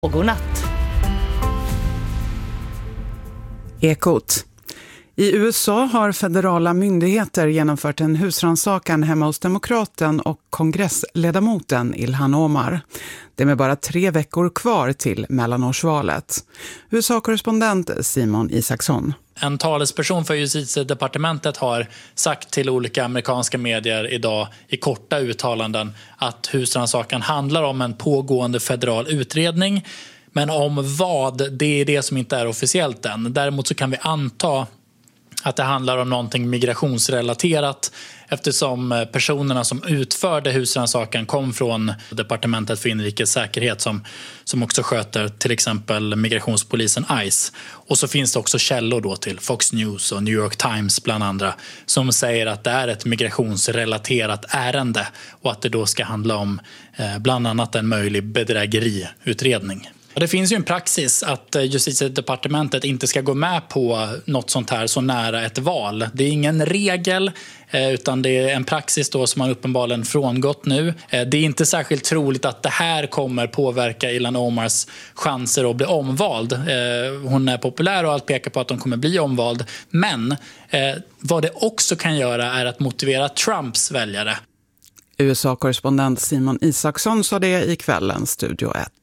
och godnatt. Ekot. I USA har federala myndigheter genomfört en husrannsakan hemma hos demokraten och kongressledamoten Ilhan Omar. Det är med bara 3 veckor kvar till mellanårsvalet. USA-korrespondent Simon Isaksson. En talesperson för justitiedepartementet har sagt till olika amerikanska medier idag i korta uttalanden att husrannsakan handlar om en pågående federal utredning. Men om vad, det är det som inte är officiellt än. Däremot så kan vi anta att det handlar om någonting migrationsrelaterat eftersom personerna som utförde husrannsakan kom från departementet för inrikes säkerhet som också sköter till exempel migrationspolisen ICE. Och så finns det också källor då till Fox News och New York Times bland andra som säger att det är ett migrationsrelaterat ärende och att det då ska handla om bland annat en möjlig bedrägeriutredning. Det finns ju en praxis att justitiedepartementet inte ska gå med på något sånt här så nära ett val. Det är ingen regel utan det är en praxis då som man uppenbarligen frångått nu. Det är inte särskilt troligt att det här kommer påverka Ilhan Omars chanser att bli omvald. Hon är populär och allt pekar på att hon kommer bli omvald. Men vad det också kan göra är att motivera Trumps väljare. USA-korrespondent Simon Isaksson sa det i kvällens Studio 1.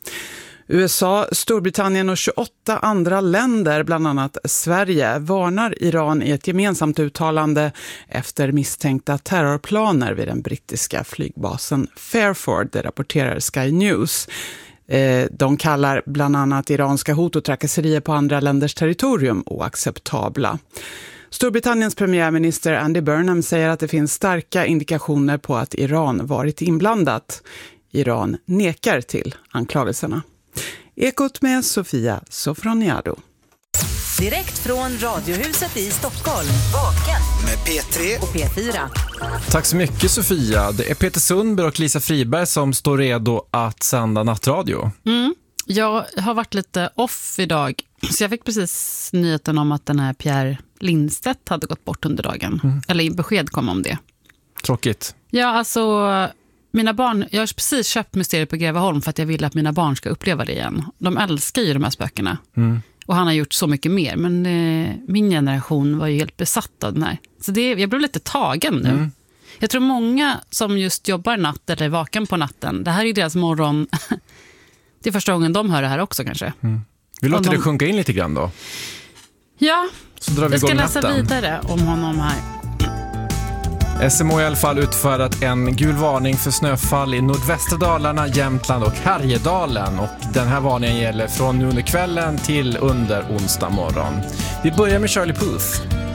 USA, Storbritannien och 28 andra länder, bland annat Sverige, varnar Iran i ett gemensamt uttalande efter misstänkta terrorplaner vid den brittiska flygbasen Fairford, det rapporterar Sky News. De kallar bland annat iranska hot och trakasserier på andra länders territorium oacceptabla. Storbritanniens premiärminister Andy Burnham säger att det finns starka indikationer på att Iran varit inblandat. Iran nekar till anklagelserna. Ekot med Sofia Sofroniado. Direkt från Radiohuset i Stockholm. Vaken med P3 och P4. Tack så mycket Sofia. Det är Peter Sundberg och Lisa Friberg som står redo att sända nattradio. Jag har varit lite off idag. Så jag fick precis nyheten om att den här Pierre Lindstedt hade gått bort under dagen. Eller besked kom om det. Tråkigt. Ja, alltså mina barn, jag har precis köpt Mysteriet på Greveholm för att jag vill att mina barn ska uppleva det igen. De älskar ju de här spökena. Och han har gjort så mycket mer. Men min generation var ju helt besatt av den här. Så jag blev lite tagen nu. Jag tror många som just jobbar natt eller vaken på natten, det här är ju deras morgon. Det är första gången de hör det här också kanske. Vi låter det sjunka in lite grann då. Ja, så drar vi jag ska läsa natten vidare om honom här. SMO i alla fall utfärdat en gul varning för snöfall i nordvästra Dalarna, Jämtland och Härjedalen. Och den här varningen gäller från nu under kvällen till under onsdag morgon. Vi börjar med Charlie Puth.